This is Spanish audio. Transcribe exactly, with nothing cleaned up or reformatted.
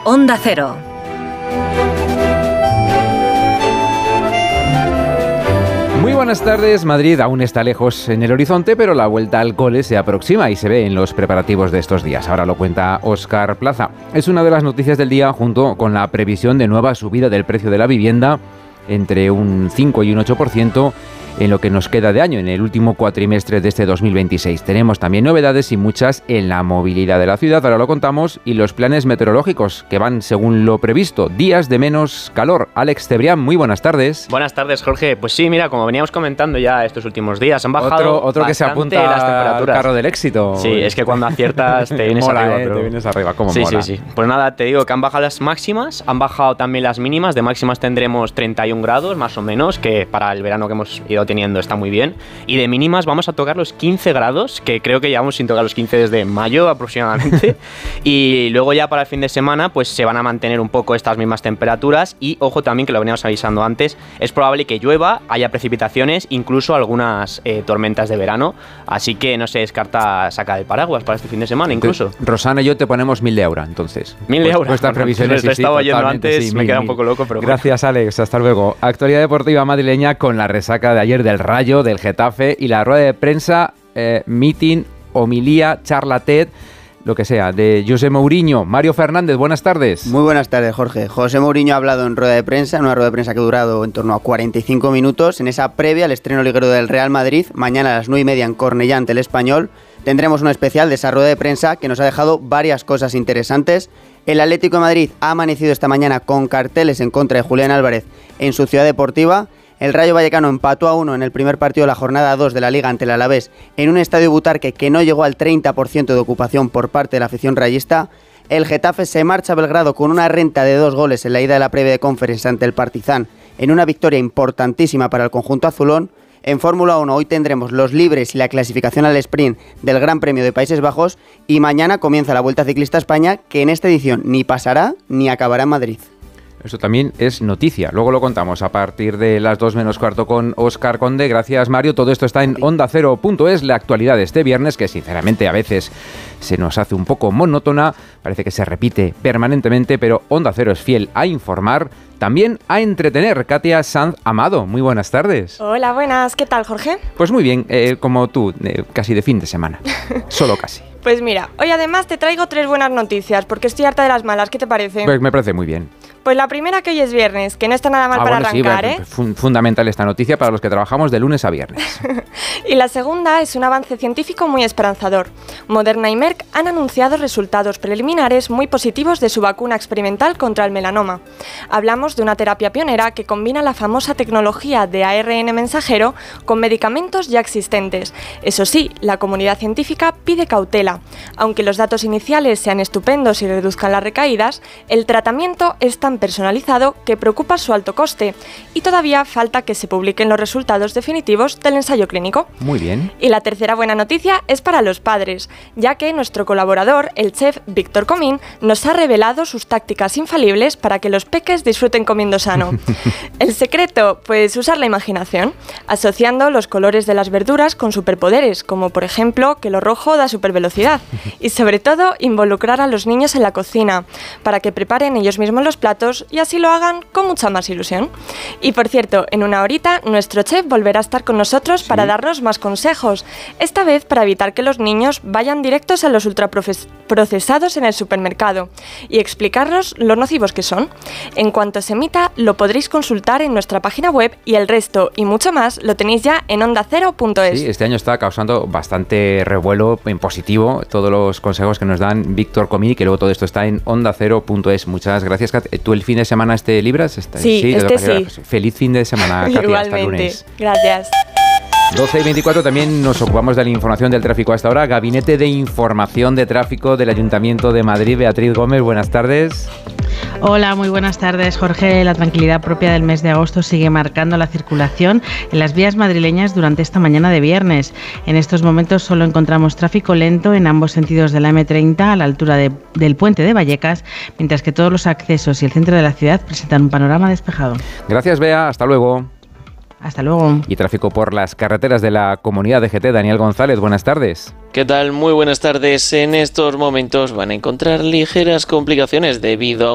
Onda Cero. Muy buenas tardes. Madrid aún está lejos en el horizonte, pero la vuelta al cole se aproxima y se ve en los preparativos de estos días. Ahora lo cuenta Óscar Plaza. Es una de las noticias del día, junto con la previsión de nueva subida del precio de la vivienda entre un cinco y un ocho por ciento en lo que nos queda de año, en el último cuatrimestre de este dos mil veintiséis. Tenemos también novedades y muchas en la movilidad de la ciudad, ahora lo contamos, y los planes meteorológicos que van según lo previsto. Días de menos calor. Alex Cebrián, muy buenas tardes. Buenas tardes, Jorge. Pues sí, mira, como veníamos comentando ya estos últimos días, han bajado Otro, otro que se apunta las temperaturas. Al carro del éxito. Sí, es que cuando aciertas te vienes mola, arriba. Eh, pero... te vienes arriba, como sí, mola. Sí, sí, Pues nada, te digo que han bajado las máximas, han bajado también las mínimas. De máximas tendremos treinta y un grados, más o menos, que para el verano que hemos ido teniendo está muy bien. Y de mínimas vamos a tocar los quince grados, que creo que llevamos sin tocar los quince desde mayo aproximadamente. Y luego ya para el fin de semana pues se van a mantener un poco estas mismas temperaturas. Y ojo también, que lo veníamos avisando antes, es probable que llueva, haya precipitaciones, incluso algunas eh, tormentas de verano. Así que no se descarta sacar el paraguas para este fin de semana incluso. Entonces, Rosana y yo te ponemos mil de euros, entonces. Mil de euros. Vuestras previsiones, lo sí, estaba sí, oyendo antes, sí, me mil, queda un mil. poco loco, pero Gracias, bueno. Alex. Hasta luego. Actualidad deportiva madrileña con la resaca de ayer del Rayo, del Getafe y la rueda de prensa, eh, meeting, homilía, charla TED, lo que sea, de José Mourinho. Mario Fernández, buenas tardes. Muy buenas tardes, Jorge. José Mourinho ha hablado en rueda de prensa, una rueda de prensa que ha durado en torno a cuarenta y cinco minutos, en esa previa al estreno liguero del Real Madrid, mañana a las nueve y media en Cornellá ante el Español. Tendremos un especial de esa rueda de prensa que nos ha dejado varias cosas interesantes. El Atlético de Madrid ha amanecido esta mañana con carteles en contra de Julián Álvarez en su ciudad deportiva. El Rayo Vallecano empató a uno en el primer partido de la jornada dos de la Liga ante el Alavés en un estadio Butarque que no llegó al treinta por ciento de ocupación por parte de la afición rayista. El Getafe se marcha a Belgrado con una renta de dos goles en la ida de la previa de Conference ante el Partizan en una victoria importantísima para el conjunto azulón. En Fórmula uno hoy tendremos los libres y la clasificación al sprint del Gran Premio de Países Bajos y mañana comienza la Vuelta Ciclista a España, que en esta edición ni pasará ni acabará en Madrid. Eso también es noticia. Luego lo contamos a partir de las dos menos cuarto con Óscar Conde. Gracias, Mario. Todo esto está en onda cero punto es. La actualidad de este viernes, que sinceramente a veces se nos hace un poco monótona, parece que se repite permanentemente, pero Onda Cero es fiel a informar, también a entretener. Katia Sanz Amado, muy buenas tardes. Hola, buenas. ¿Qué tal, Jorge? Pues muy bien, eh, como tú, eh, casi de fin de semana. Solo casi. Pues mira, hoy además te traigo tres buenas noticias, porque estoy harta de las malas. ¿Qué te parece? Pues me parece muy bien. Pues la primera, que hoy es viernes, que no está nada mal ah, para bueno, arrancar, sí, ¿eh? Fun- fundamental esta noticia para los que trabajamos de lunes a viernes. Y la segunda es un avance científico muy esperanzador. Moderna y Merck han anunciado resultados preliminares muy positivos de su vacuna experimental contra el melanoma. Hablamos de una terapia pionera que combina la famosa tecnología de A R N mensajero con medicamentos ya existentes. Eso sí, la comunidad científica pide cautela. Aunque los datos iniciales sean estupendos y reduzcan las recaídas, el tratamiento es tan personalizado que preocupa su alto coste y todavía falta que se publiquen los resultados definitivos del ensayo clínico. Muy bien. Y la tercera buena noticia es para los padres, ya que nuestro colaborador, el chef Víctor Comín, nos ha revelado sus tácticas infalibles para que los peques disfruten comiendo sano. El secreto, pues usar la imaginación, asociando los colores de las verduras con superpoderes, como por ejemplo que lo rojo da supervelocidad, y sobre todo involucrar a los niños en la cocina, para que preparen ellos mismos los platos y así lo hagan con mucha más ilusión. Y por cierto, en una horita nuestro chef volverá a estar con nosotros ¿Sí? para darnos más consejos, esta vez para evitar que los niños vayan directos a los ultraprocesados en el supermercado y explicarnos lo nocivos que son. En cuanto se emita, lo podréis consultar en nuestra página web y el resto y mucho más lo tenéis ya en onda cero punto es. Sí, este año está causando bastante revuelo en positivo todos los consejos que nos dan Víctor Comín, que luego todo esto está en onda cero punto es. Muchas gracias, Kat. ¿Tú el fin de semana este libras? Está, sí, sí, este sí. Feliz fin de semana, Katia. Igualmente. Hasta lunes. Gracias. doce y veinticuatro, también nos ocupamos de la información del tráfico a esta hora. Gabinete de Información de Tráfico del Ayuntamiento de Madrid. Beatriz Gómez, buenas tardes. Hola, muy buenas tardes, Jorge. La tranquilidad propia del mes de agosto sigue marcando la circulación en las vías madrileñas durante esta mañana de viernes. En estos momentos solo encontramos tráfico lento en ambos sentidos de la eme treinta a la altura de, del puente de Vallecas, mientras que todos los accesos y el centro de la ciudad presentan un panorama despejado. Gracias, Bea. Hasta luego. Hasta luego. Y tráfico por las carreteras de la Comunidad de G T. Daniel González, buenas tardes. ¿Qué tal? Muy buenas tardes. En estos momentos van a encontrar ligeras complicaciones debido a